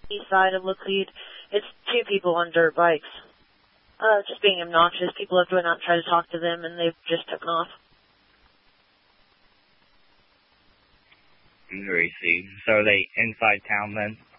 east side of Laclede. It's two people on dirt bikes. Just being obnoxious. People have went out and tried to talk to them, and they've just taken off. Very see. So are they inside town then?